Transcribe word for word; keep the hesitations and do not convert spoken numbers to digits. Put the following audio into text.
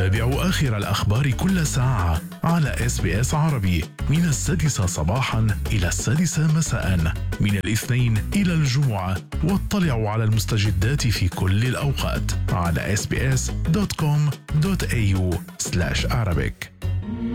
تابعوا آخر الأخبار كل ساعة على إس بي إس عربي من السادسة صباحا إلى السادسة مساء من الاثنين إلى الجمعة، واطلعوا على المستجدات في كل الأوقات على إس بي إس دوت كوم دوت إيه يو سلاش أرابيك.